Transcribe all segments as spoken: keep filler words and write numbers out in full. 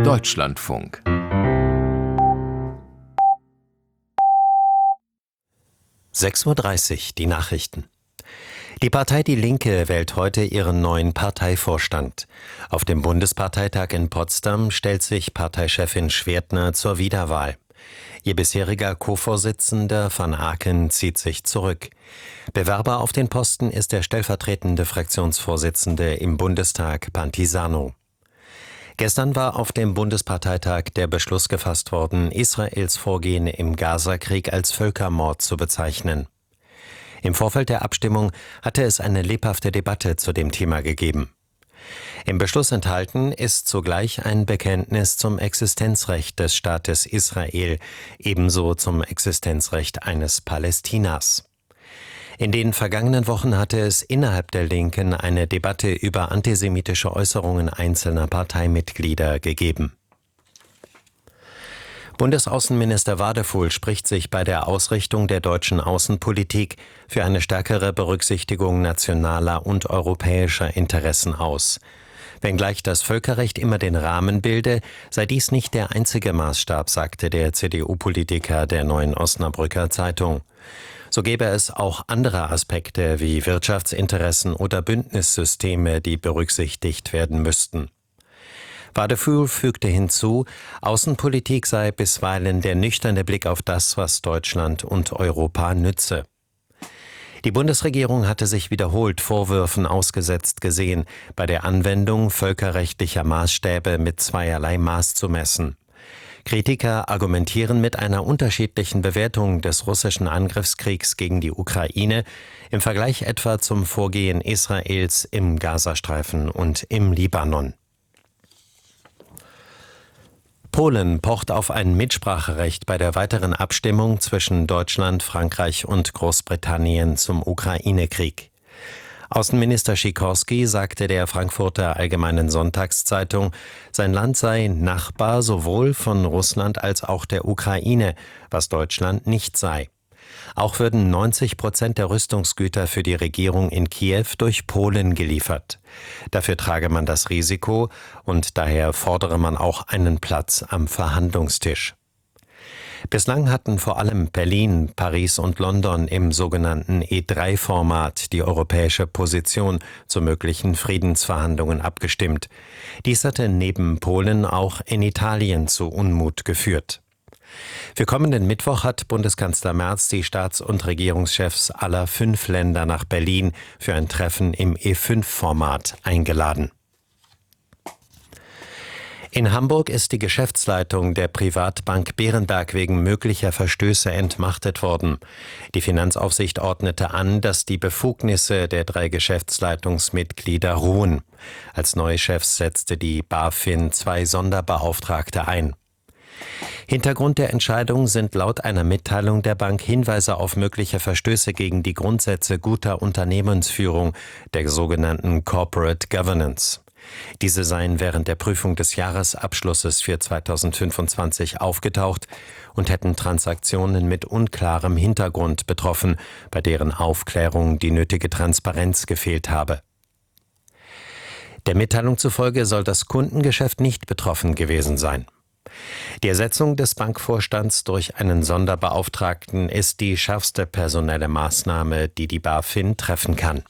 Deutschlandfunk. sechs Uhr dreißig, die Nachrichten. Die Partei Die Linke wählt heute ihren neuen Parteivorstand. Auf dem Bundesparteitag in Potsdam stellt sich Parteichefin Schwertner zur Wiederwahl. Ihr bisheriger Co-Vorsitzender van Aken zieht sich zurück. Bewerber auf den Posten ist der stellvertretende Fraktionsvorsitzende im Bundestag, Pantisano. Gestern war auf dem Bundesparteitag der Beschluss gefasst worden, Israels Vorgehen im Gazakrieg als Völkermord zu bezeichnen. Im Vorfeld der Abstimmung hatte es eine lebhafte Debatte zu dem Thema gegeben. Im Beschluss enthalten ist zugleich ein Bekenntnis zum Existenzrecht des Staates Israel, ebenso zum Existenzrecht eines Palästinas. In den vergangenen Wochen hatte es innerhalb der Linken eine Debatte über antisemitische Äußerungen einzelner Parteimitglieder gegeben. Bundesaußenminister Wadefuhl spricht sich bei der Ausrichtung der deutschen Außenpolitik für eine stärkere Berücksichtigung nationaler und europäischer Interessen aus. Wenngleich das Völkerrecht immer den Rahmen bilde, sei dies nicht der einzige Maßstab, sagte der C D U-Politiker der Neuen Osnabrücker Zeitung. So gäbe es auch andere Aspekte wie Wirtschaftsinteressen oder Bündnissysteme, die berücksichtigt werden müssten. Wadefuhl fügte hinzu, Außenpolitik sei bisweilen der nüchterne Blick auf das, was Deutschland und Europa nütze. Die Bundesregierung hatte sich wiederholt Vorwürfen ausgesetzt gesehen, bei der Anwendung völkerrechtlicher Maßstäbe mit zweierlei Maß zu messen. Kritiker argumentieren mit einer unterschiedlichen Bewertung des russischen Angriffskriegs gegen die Ukraine im Vergleich etwa zum Vorgehen Israels im Gazastreifen und im Libanon. Polen pocht auf ein Mitspracherecht bei der weiteren Abstimmung zwischen Deutschland, Frankreich und Großbritannien zum Ukraine-Krieg. Außenminister Sikorski sagte der Frankfurter Allgemeinen Sonntagszeitung, sein Land sei Nachbar sowohl von Russland als auch der Ukraine, was Deutschland nicht sei. Auch würden neunzig Prozent der Rüstungsgüter für die Regierung in Kiew durch Polen geliefert. Dafür trage man das Risiko und daher fordere man auch einen Platz am Verhandlungstisch. Bislang hatten vor allem Berlin, Paris und London im sogenannten E drei Format die europäische Position zu möglichen Friedensverhandlungen abgestimmt. Dies hatte neben Polen auch in Italien zu Unmut geführt. Für kommenden Mittwoch hat Bundeskanzler Merz die Staats- und Regierungschefs aller fünf Länder nach Berlin für ein Treffen im E fünf Format eingeladen. In Hamburg ist die Geschäftsleitung der Privatbank Berenberg wegen möglicher Verstöße entmachtet worden. Die Finanzaufsicht ordnete an, dass die Befugnisse der drei Geschäftsleitungsmitglieder ruhen. Als neue Chefs setzte die BaFin zwei Sonderbeauftragte ein. Hintergrund der Entscheidung sind laut einer Mitteilung der Bank Hinweise auf mögliche Verstöße gegen die Grundsätze guter Unternehmensführung, der sogenannten Corporate Governance. Diese seien während der Prüfung des Jahresabschlusses für zweitausendfünfundzwanzig aufgetaucht und hätten Transaktionen mit unklarem Hintergrund betroffen, bei deren Aufklärung die nötige Transparenz gefehlt habe. Der Mitteilung zufolge soll das Kundengeschäft nicht betroffen gewesen sein. Die Ersetzung des Bankvorstands durch einen Sonderbeauftragten ist die schärfste personelle Maßnahme, die die BaFin treffen kann.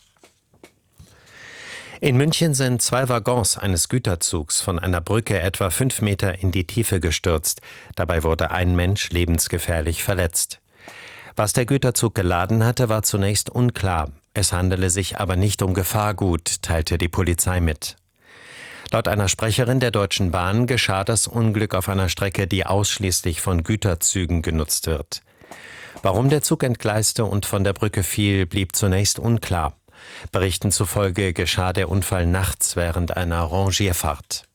In München sind zwei Waggons eines Güterzugs von einer Brücke etwa fünf Meter in die Tiefe gestürzt. Dabei wurde ein Mensch lebensgefährlich verletzt. Was der Güterzug geladen hatte, war zunächst unklar. Es handele sich aber nicht um Gefahrgut, teilte die Polizei mit. Laut einer Sprecherin der Deutschen Bahn geschah das Unglück auf einer Strecke, die ausschließlich von Güterzügen genutzt wird. Warum der Zug entgleiste und von der Brücke fiel, blieb zunächst unklar. Berichten zufolge geschah der Unfall nachts während einer Rangierfahrt.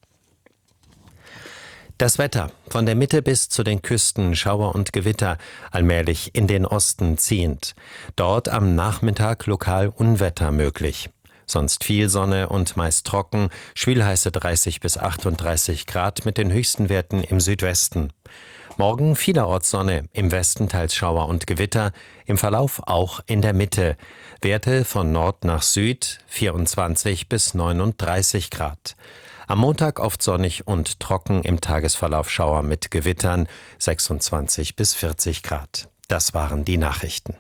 Das Wetter: Von der Mitte bis zu den Küsten Schauer und Gewitter, allmählich in den Osten ziehend. Dort am Nachmittag lokal Unwetter möglich. Sonst viel Sonne und meist trocken, schwülheiße dreißig bis achtunddreißig Grad mit den höchsten Werten im Südwesten. Morgen vielerorts Sonne, im Westen teils Schauer und Gewitter, im Verlauf auch in der Mitte. Werte von Nord nach Süd vierundzwanzig bis neununddreißig Grad. Am Montag oft sonnig und trocken, im Tagesverlauf Schauer mit Gewittern, sechsundzwanzig bis vierzig Grad. Das waren die Nachrichten.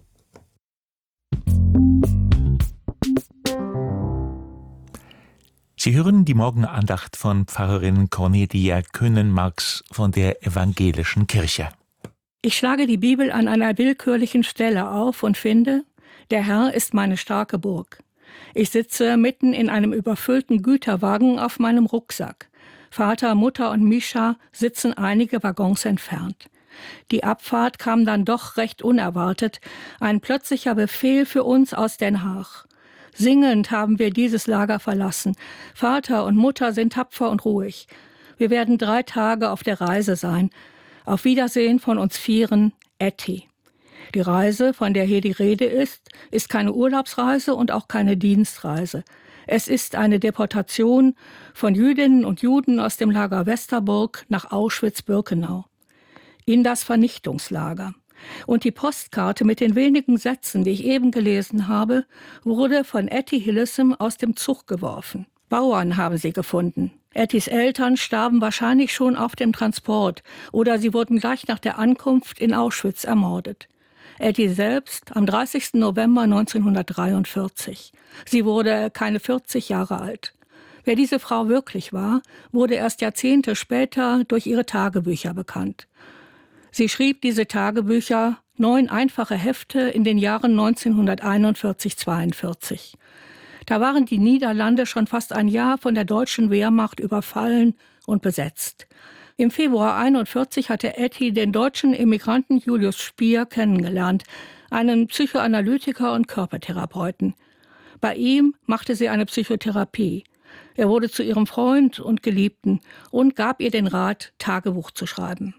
Sie hören die Morgenandacht von Pfarrerin Cornelia Könen-Marx von der Evangelischen Kirche. Ich schlage die Bibel an einer willkürlichen Stelle auf und finde, der Herr ist meine starke Burg. Ich sitze mitten in einem überfüllten Güterwagen auf meinem Rucksack. Vater, Mutter und Mischa sitzen einige Waggons entfernt. Die Abfahrt kam dann doch recht unerwartet, ein plötzlicher Befehl für uns aus Den Haag. Singend haben wir dieses Lager verlassen. Vater und Mutter sind tapfer und ruhig. Wir werden drei Tage auf der Reise sein. Auf Wiedersehen von uns Vieren, Etty. Die Reise, von der hier die Rede ist, ist keine Urlaubsreise und auch keine Dienstreise. Es ist eine Deportation von Jüdinnen und Juden aus dem Lager Westerbork nach Auschwitz-Birkenau. In das Vernichtungslager. Und die Postkarte mit den wenigen Sätzen, die ich eben gelesen habe, wurde von Etty Hillesum aus dem Zug geworfen. Bauern haben sie gefunden. Ettys Eltern starben wahrscheinlich schon auf dem Transport oder sie wurden gleich nach der Ankunft in Auschwitz ermordet. Etty selbst am dreißigsten November neunzehnhundertdreiundvierzig. Sie wurde keine vierzig Jahre alt. Wer diese Frau wirklich war, wurde erst Jahrzehnte später durch ihre Tagebücher bekannt. Sie schrieb diese Tagebücher, neun einfache Hefte in den Jahren neunzehnhunderteinundvierzig bis zweiundvierzig. Da waren die Niederlande schon fast ein Jahr von der deutschen Wehrmacht überfallen und besetzt. Im Februar einundvierzig hatte Etty den deutschen Immigranten Julius Spier kennengelernt, einen Psychoanalytiker und Körpertherapeuten. Bei ihm machte sie eine Psychotherapie. Er wurde zu ihrem Freund und Geliebten und gab ihr den Rat, Tagebuch zu schreiben.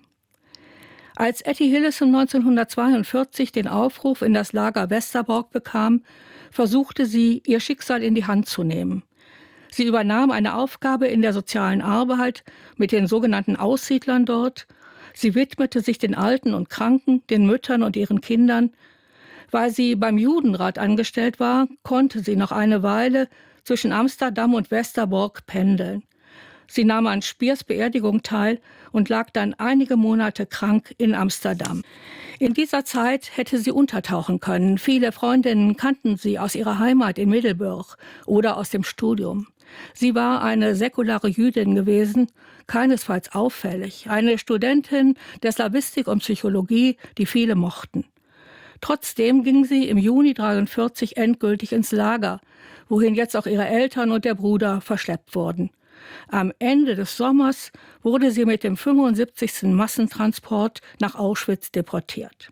Als Etty Hillesum neunzehnhundertzweiundvierzig den Aufruf in das Lager Westerbork bekam, versuchte sie, ihr Schicksal in die Hand zu nehmen. Sie übernahm eine Aufgabe in der sozialen Arbeit mit den sogenannten Aussiedlern dort. Sie widmete sich den Alten und Kranken, den Müttern und ihren Kindern. Weil sie beim Judenrat angestellt war, konnte sie noch eine Weile zwischen Amsterdam und Westerbork pendeln. Sie nahm an Spiers Beerdigung teil und lag dann einige Monate krank in Amsterdam. In dieser Zeit hätte sie untertauchen können. Viele Freundinnen kannten sie aus ihrer Heimat in Middelburg oder aus dem Studium. Sie war eine säkulare Jüdin gewesen, keinesfalls auffällig, eine Studentin der Slawistik und Psychologie, die viele mochten. Trotzdem ging sie im Juni dreiundvierzig endgültig ins Lager, wohin jetzt auch ihre Eltern und der Bruder verschleppt wurden. Am Ende des Sommers wurde sie mit dem fünfundsiebzigsten Massentransport nach Auschwitz deportiert.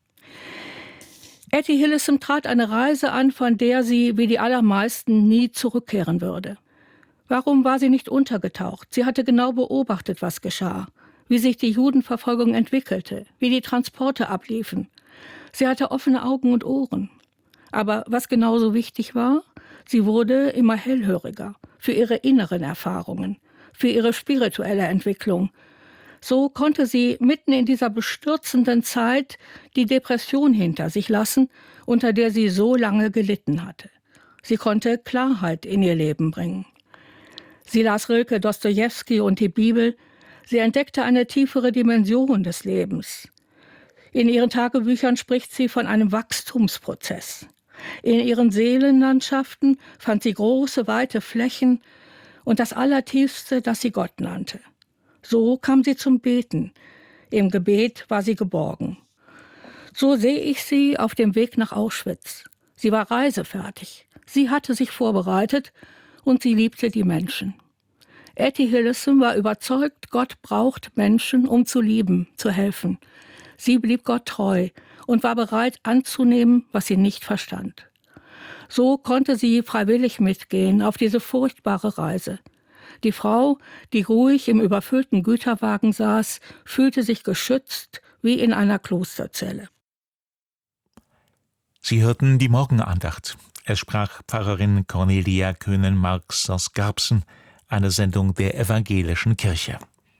Etty Hillesum trat eine Reise an, von der sie, wie die allermeisten, nie zurückkehren würde. Warum war sie nicht untergetaucht? Sie hatte genau beobachtet, was geschah, wie sich die Judenverfolgung entwickelte, wie die Transporte abliefen. Sie hatte offene Augen und Ohren. Aber was genauso wichtig war, sie wurde immer hellhöriger für ihre inneren Erfahrungen, für ihre spirituelle Entwicklung. So konnte sie mitten in dieser bestürzenden Zeit die Depression hinter sich lassen, unter der sie so lange gelitten hatte. Sie konnte Klarheit in ihr Leben bringen. Sie las Rilke, Dostojewski und die Bibel. Sie entdeckte eine tiefere Dimension des Lebens. In ihren Tagebüchern spricht sie von einem Wachstumsprozess. In ihren Seelenlandschaften fand sie große, weite Flächen und das Allertiefste, das sie Gott nannte. So kam sie zum Beten. Im Gebet war sie geborgen. So sehe ich sie auf dem Weg nach Auschwitz. Sie war reisefertig. Sie hatte sich vorbereitet und sie liebte die Menschen. Etty Hillesum war überzeugt, Gott braucht Menschen, um zu lieben, zu helfen. Sie blieb Gott treu und war bereit anzunehmen, was sie nicht verstand. So konnte sie freiwillig mitgehen auf diese furchtbare Reise. Die Frau, die ruhig im überfüllten Güterwagen saß, fühlte sich geschützt wie in einer Klosterzelle. Sie hörten die Morgenandacht. Es sprach Pfarrerin Cornelia Könen-Marx aus Garbsen, eine Sendung der Evangelischen Kirche.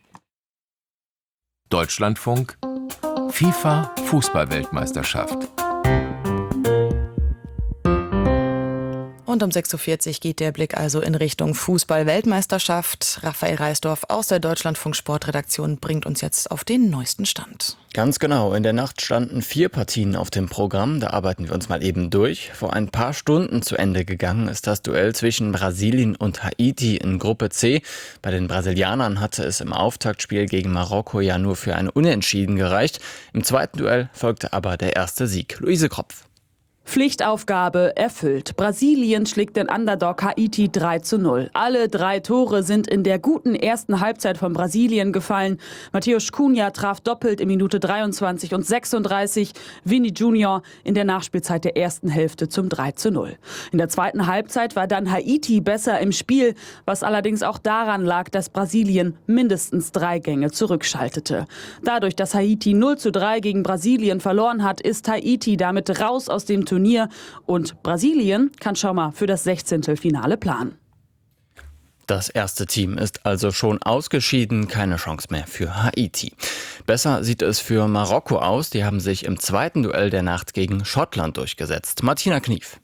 Deutschlandfunk FIFA Fußball-Weltmeisterschaft. Und um sechs Uhr vierzig geht der Blick also in Richtung Fußball-Weltmeisterschaft. Raphael Reisdorf aus der Deutschlandfunk-Sportredaktion bringt uns jetzt auf den neuesten Stand. Ganz genau. In der Nacht standen vier Partien auf dem Programm. Da arbeiten wir uns mal eben durch. Vor ein paar Stunden zu Ende gegangen ist das Duell zwischen Brasilien und Haiti in Gruppe C. Bei den Brasilianern hatte es im Auftaktspiel gegen Marokko ja nur für ein Unentschieden gereicht. Im zweiten Duell folgte aber der erste Sieg. Luise Kropf. Pflichtaufgabe erfüllt. Brasilien schlägt den Underdog Haiti drei zu null. Alle drei Tore sind in der guten ersten Halbzeit von Brasilien gefallen. Matheus Cunha traf doppelt in Minute dreiundzwanzig und sechsunddreißig. Vini Junior in der Nachspielzeit der ersten Hälfte zum drei zu null. In der zweiten Halbzeit war dann Haiti besser im Spiel, was allerdings auch daran lag, dass Brasilien mindestens drei Gänge zurückschaltete. Dadurch, dass Haiti null zu drei gegen Brasilien verloren hat, ist Haiti damit raus aus dem Turnier. Turnier und Brasilien kann schon mal für das Sechzehntelfinale planen. Das erste Team ist also schon ausgeschieden, keine Chance mehr für Haiti. Besser sieht es für Marokko aus, die haben sich im zweiten Duell der Nacht gegen Schottland durchgesetzt. Martina Knief.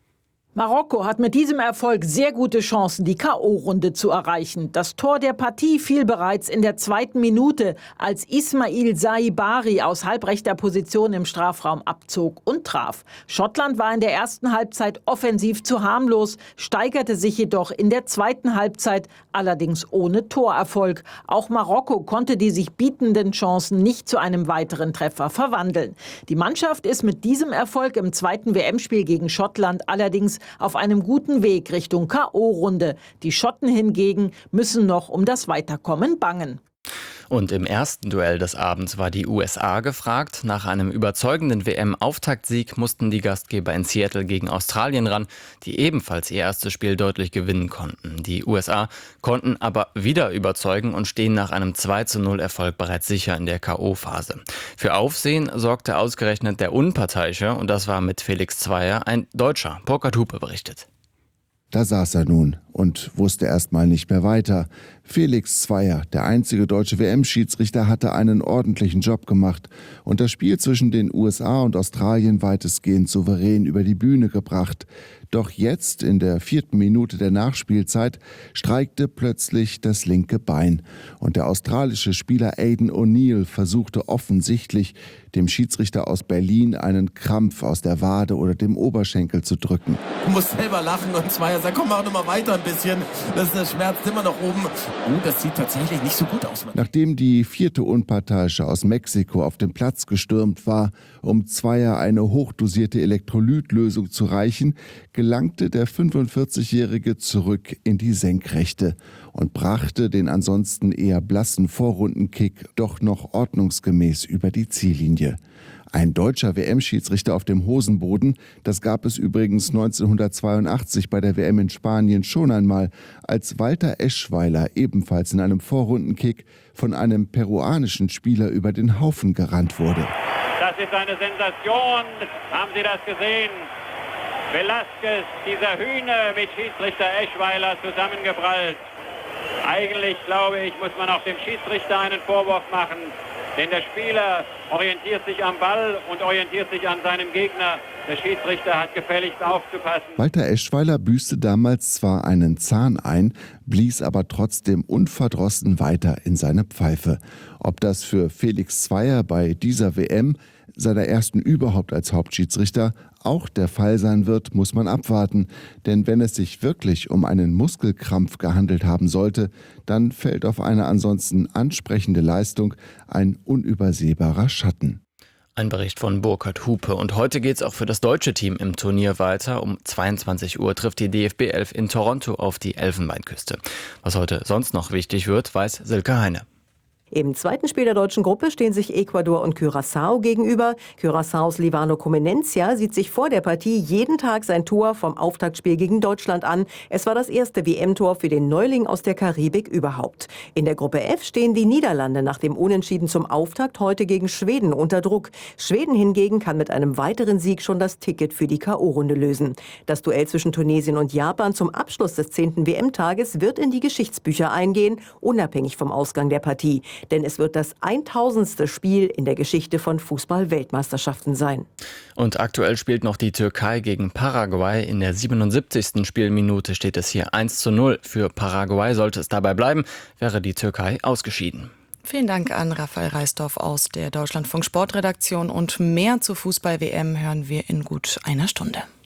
Marokko hat mit diesem Erfolg sehr gute Chancen, die K O-Runde zu erreichen. Das Tor der Partie fiel bereits in der zweiten Minute, als Ismail Saibari aus halbrechter Position im Strafraum abzog und traf. Schottland war in der ersten Halbzeit offensiv zu harmlos, steigerte sich jedoch in der zweiten Halbzeit, allerdings ohne Torerfolg. Auch Marokko konnte die sich bietenden Chancen nicht zu einem weiteren Treffer verwandeln. Die Mannschaft ist mit diesem Erfolg im zweiten W M-Spiel gegen Schottland allerdings auf einem guten Weg Richtung K O-Runde. Die Schotten hingegen müssen noch um das Weiterkommen bangen. Und im ersten Duell des Abends war die U S A gefragt. Nach einem überzeugenden W M-Auftaktsieg mussten die Gastgeber in Seattle gegen Australien ran, die ebenfalls ihr erstes Spiel deutlich gewinnen konnten. Die U S A konnten aber wieder überzeugen und stehen nach einem zwei zu null Erfolg bereits sicher in der K O-Phase. Für Aufsehen sorgte ausgerechnet der Unparteiische, und das war mit Felix Zweier ein Deutscher. Burkhard Hupe berichtet. Da saß er nun und wusste erst mal nicht mehr weiter. Felix Zweier, der einzige deutsche W M-Schiedsrichter, hatte einen ordentlichen Job gemacht und das Spiel zwischen den U S A und Australien weitestgehend souverän über die Bühne gebracht. Doch jetzt, in der vierten Minute der Nachspielzeit, streikte plötzlich das linke Bein. Und der australische Spieler Aidan O'Neill versuchte offensichtlich, dem Schiedsrichter aus Berlin einen Krampf aus der Wade oder dem Oberschenkel zu drücken. Du musst selber lachen und Zweier sagt, komm, mach noch mal weiter ein bisschen. Das, das schmerzt immer noch oben. Oh, das sieht tatsächlich nicht so gut aus. Nachdem die vierte Unparteiische aus Mexiko auf den Platz gestürmt war, um Zweier eine hochdosierte Elektrolytlösung zu reichen, gelangte der fünfundvierzigjährige zurück in die Senkrechte und brachte den ansonsten eher blassen Vorrundenkick doch noch ordnungsgemäß über die Ziellinie. Ein deutscher W M-Schiedsrichter auf dem Hosenboden, das gab es übrigens neunzehnhundertzweiundachtzig bei der W M in Spanien schon einmal, als Walter Eschweiler ebenfalls in einem Vorrundenkick von einem peruanischen Spieler über den Haufen gerannt wurde. Das ist eine Sensation. Haben Sie das gesehen? Velasquez, dieser Hühner mit Schiedsrichter Eschweiler zusammengeprallt. Eigentlich, glaube ich, muss man auch dem Schiedsrichter einen Vorwurf machen, denn der Spieler orientiert sich am Ball und orientiert sich an seinem Gegner. Der Schiedsrichter hat gefälligst aufzupassen. Walter Eschweiler büßte damals zwar einen Zahn ein, blies aber trotzdem unverdrossen weiter in seine Pfeife. Ob das für Felix Zweier bei dieser W M, seiner ersten überhaupt als Hauptschiedsrichter, auch der Fall sein wird, muss man abwarten. Denn wenn es sich wirklich um einen Muskelkrampf gehandelt haben sollte, dann fällt auf eine ansonsten ansprechende Leistung ein unübersehbarer Schatten. Ein Bericht von Burkhard Hupe. Und heute geht's auch für das deutsche Team im Turnier weiter. Um zweiundzwanzig Uhr trifft die D F B elf in Toronto auf die Elfenbeinküste. Was heute sonst noch wichtig wird, weiß Silke Heine. Im zweiten Spiel der deutschen Gruppe stehen sich Ecuador und Curaçao gegenüber. Curaçaos Livano Comenencia sieht sich vor der Partie jeden Tag sein Tor vom Auftaktspiel gegen Deutschland an. Es war das erste W M-Tor für den Neuling aus der Karibik überhaupt. In der Gruppe F stehen die Niederlande nach dem Unentschieden zum Auftakt heute gegen Schweden unter Druck. Schweden hingegen kann mit einem weiteren Sieg schon das Ticket für die K O-Runde lösen. Das Duell zwischen Tunesien und Japan zum Abschluss des zehnten W M-Tages wird in die Geschichtsbücher eingehen, unabhängig vom Ausgang der Partie. denn es wird das tausendste Spiel in der Geschichte von Fußball-Weltmeisterschaften sein. Und aktuell spielt noch die Türkei gegen Paraguay. In der siebenundsiebzigsten Spielminute steht es hier eins zu null. Für Paraguay sollte es dabei bleiben, wäre die Türkei ausgeschieden. Vielen Dank an Raphael Reisdorf aus der Deutschlandfunk Sportredaktion und mehr zur Fußball-W M hören wir in gut einer Stunde.